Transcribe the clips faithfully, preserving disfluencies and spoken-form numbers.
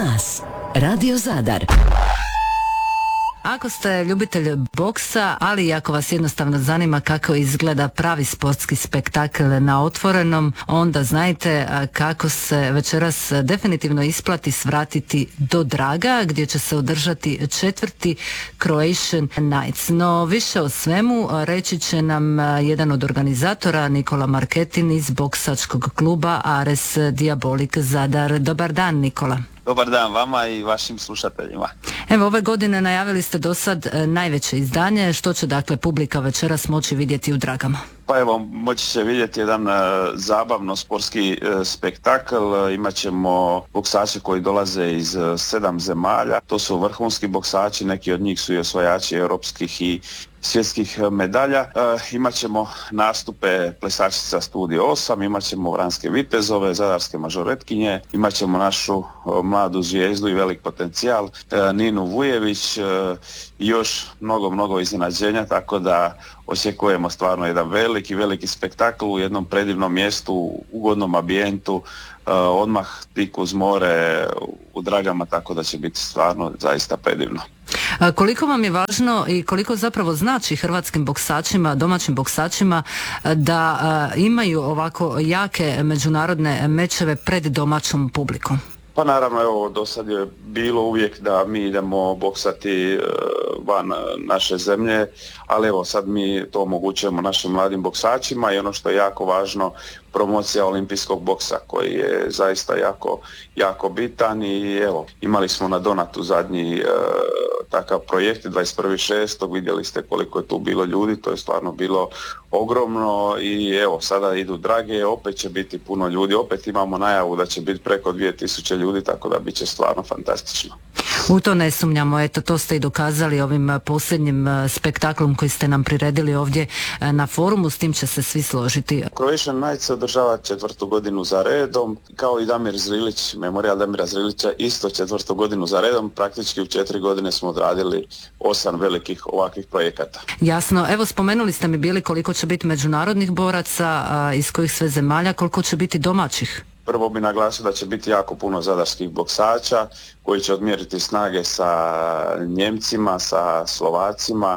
nas. Radio Zadar. Ako ste ljubitelj boksa, ali i ako vas jednostavno zanima kako izgleda pravi sportski spektakl na otvorenom, onda znajte kako se večeras definitivno isplati svratiti do Draga, gdje će se održati četvrti Croatian Nights. No više o svemu reći će nam jedan od organizatora, Nikola Marketin iz boksačkog kluba Ares Diabolik Zadar. Dobar dan, Nikola. Dobar dan vama i vašim slušateljima. Evo, ove godine najavili ste do sad najveće izdanje. Što će dakle publika večeras moći vidjeti u Dragama? Pa evo, moći će vidjeti jedan uh, zabavno sportski uh, spektakl. Imat ćemo boksače koji dolaze iz uh, sedam zemalja. To su vrhunski boksači, neki od njih su i osvajači europskih i svjetskih medalja. Uh, imat ćemo nastupe plesačica Studio osam, imat ćemo vranske vitezove, zadarske mažoretkinje, imat ćemo našu uh, mladu zvijezdu i velik potencijal, uh, Ninu Vujević uh, i još mnogo, mnogo iznenađenja, tako da očekujemo stvarno jedan veliki, veliki spektakl u jednom predivnom mjestu, u ugodnom ambijentu, uh, odmah tik uz more u Dragama, tako da će biti stvarno zaista predivno. A koliko vam je važno i koliko zapravo znači hrvatskim boksačima, domaćim boksačima da a, imaju ovako jake međunarodne mečeve pred domaćom publikom? Pa naravno, evo, do sad je bilo uvijek da mi idemo boksati van naše zemlje, ali evo sad mi to omogućujemo našim mladim boksačima i ono što je jako važno, promocija olimpijskog boksa koji je zaista jako, jako bitan i evo, imali smo na Donatu zadnji e, takav projekt dvadeset prvog šestog vidjeli ste koliko je tu bilo ljudi, to je stvarno bilo ogromno i evo, sada idu Drage, opet će biti puno ljudi, opet imamo najavu da će biti preko dvije tisuće ljudi, tako da bit će stvarno fantastično. U to ne sumnjamo, eto to ste i dokazali ovim posljednjim spektaklom koji ste nam priredili ovdje na forumu, s tim će se svi složiti. Croatian Nights se održava četvrtu godinu za redom, kao i Damir Zrilić, Memorijal Damira Zrilića, isto četvrtu godinu za redom, praktički u četiri godine smo odradili osam velikih ovakvih projekata. Jasno, evo spomenuli ste mi bili koliko će biti međunarodnih boraca, a iz kojih sve zemalja, koliko će biti domaćih? Prvo bi naglasio da će biti jako puno zadarskih boksača koji će odmjeriti snage sa Njemcima, sa Slovacima,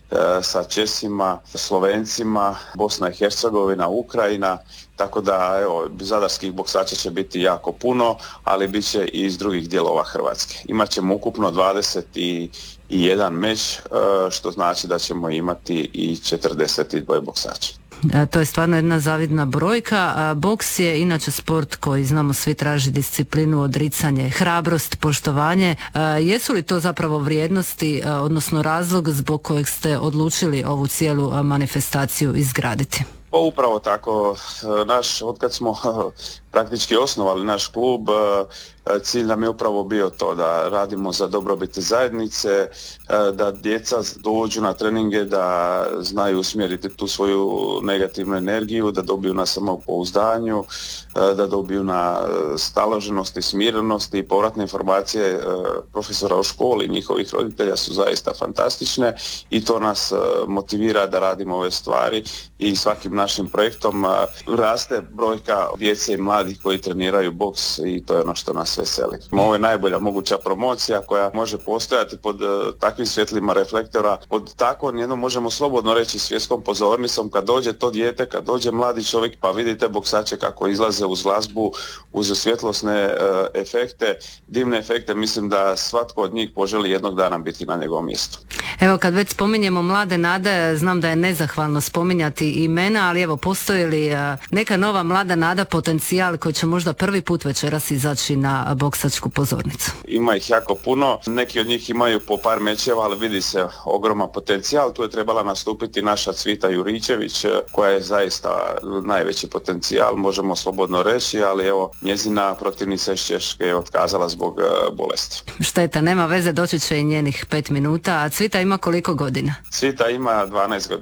sa Česima, Slovencima, Bosna i Hercegovina, Ukrajina, tako da evo, zadarskih boksača će biti jako puno, ali bit će i iz drugih dijelova Hrvatske. Imaćemo ukupno dvadeset jedan meč, što znači da ćemo imati i četrdeset dva boksača. To je stvarno jedna zavidna brojka. Boks je inače sport koji, znamo svi, traži disciplinu, odricanje, hrabrost, poštovanje. Jesu li to zapravo vrijednosti, odnosno razlog zbog kojeg ste odlučili ovu cijelu manifestaciju izgraditi? Pa upravo tako, naš, otkad smo praktički osnovali naš klub, cilj nam je upravo bio to da radimo za dobrobit zajednice, da djeca dođu na treninge, da znaju usmjeriti tu svoju negativnu energiju, da dobiju na samopouzdanju, da dobiju na staloženosti, smirenosti i povratne informacije profesora u školi i njihovih roditelja su zaista fantastične i to nas motivira da radimo ove stvari i svakim našim projektom raste brojka djece i mladih koji treniraju boks i to je ono što nas veseli. Ovo je najbolja moguća promocija koja može postojati pod uh, takvim svjetlima reflektora, pod takvom jednom možemo slobodno reći svjetskom pozornicom, kad dođe to dijete, kad dođe mladi čovjek pa vidite boksače kako izlaze uz glazbu, uz svjetlosne uh, efekte, divne efekte, mislim da svatko od njih poželi jednog dana biti na njegovom mjestu. Evo, kad već spominjemo mlade nade, znam da je nezahvalno spominjati imena, ali evo, postoji li uh, neka nova mlada nada, potencijal koji će možda prvi put večeras izaći na boksačku pozornicu? Ima ih jako puno, neki od njih imaju po par mečeva, ali vidi se ogroman potencijal. Tu je trebala nastupiti naša Cvita Juričević, koja je zaista najveći potencijal, možemo slobodno reći, ali evo, njezina protivnica iz Češke je otkazala zbog uh, bolesti. Šteta, nema veze, doći će i njenih pet minuta. A Cvita ima koliko godina? Cvita ima dvanaest godina.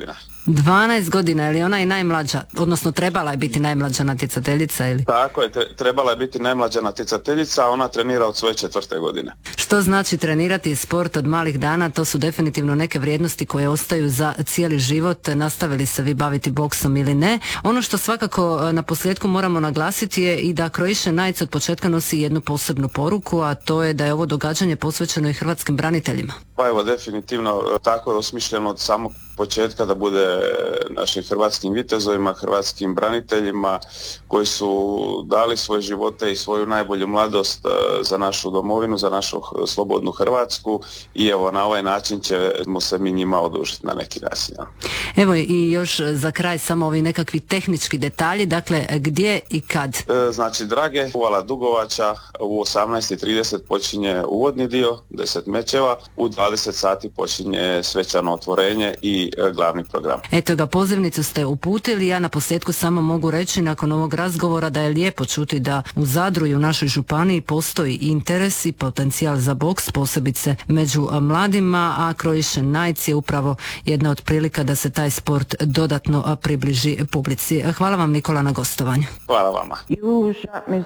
dvanaest godina, ili ona i najmlađa, odnosno trebala je biti najmlađa natjecateljica ili? Tako je, tre- trebala je biti najmlađa natjecateljica, a ona trenira od svoje četvrte godine. Što znači trenirati sport od malih dana? To su definitivno neke vrijednosti koje ostaju za cijeli život, nastavili se vi baviti boksom ili ne. Ono što svakako na posljedku moramo naglasiti je i da Croatian Nights od početka nosi jednu posebnu poruku, a to je da je ovo događanje posvećeno i hrvatskim braniteljima. Pa evo, definitivno tako je osmišljeno od samog početka da bude našim hrvatskim vitezovima, hrvatskim braniteljima koji su dali svoje živote i svoju najbolju mladost za našu domovinu, za našu slobodnu Hrvatsku i evo na ovaj način ćemo se mi njima odužiti na neki način. Evo i još za kraj samo ovi nekakvi tehnički detalji, dakle gdje i kad? E, znači Drage, Uvala Dugovača, u osamnaest i trideset počinje uvodni dio, deset mečeva, u dvadeset sati počinje svečano otvorenje i e, glavni program. Eto ga, pozivnicu ste uputili, ja na posljedku samo mogu reći nakon ovog razgovora da je lijepo čuti da u Zadru i u našoj županiji postoji interes i potencijal za boks, posebice među mladima, a Croatian Nights je upravo jedna od prilika da se taj sport dodatno približi publici. Hvala vam, Nikola, na gostovanju. Hvala vama.